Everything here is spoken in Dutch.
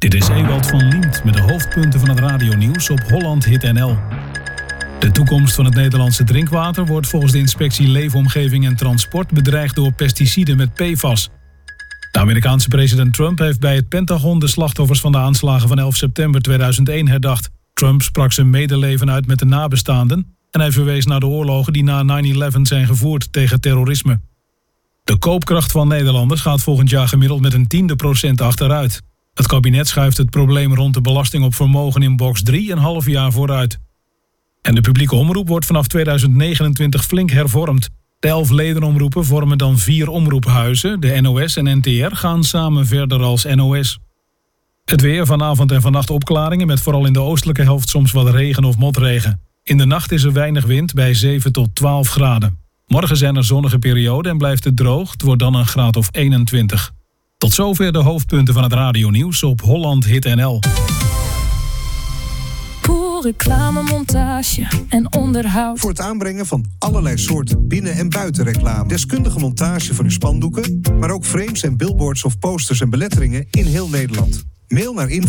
Dit is Ewald van Liemt met de hoofdpunten van het radionieuws op Holland Hit NL. De toekomst van het Nederlandse drinkwater wordt volgens de inspectie Leefomgeving en Transport bedreigd door pesticiden met PFAS. De Amerikaanse president Trump heeft bij het Pentagon de slachtoffers van de aanslagen van 11 september 2001 herdacht. Trump sprak zijn medeleven uit met de nabestaanden en hij verwees naar de oorlogen die na 9/11 zijn gevoerd tegen terrorisme. De koopkracht van Nederlanders gaat volgend jaar gemiddeld met een 0,1% achteruit. Het kabinet schuift het probleem rond de belasting op vermogen in box 3 een half jaar vooruit. En de publieke omroep wordt vanaf 2029 flink hervormd. De 11 ledenomroepen vormen dan 4 omroephuizen. De NOS en NTR gaan samen verder als NOS. Het weer, vanavond en vannacht opklaringen met vooral in de oostelijke helft soms wat regen of motregen. In de nacht is er weinig wind bij 7 tot 12 graden. Morgen zijn er zonnige perioden en blijft het droog. Het wordt dan een graad of 21. Tot zover de hoofdpunten van het radionieuws op Holland Hit NL. Reclame, montage en onderhoud. Voor het aanbrengen van allerlei soorten binnen- en buitenreclame. Deskundige montage van uw spandoeken, maar ook frames en billboards of posters en beletteringen in heel Nederland. Mail naar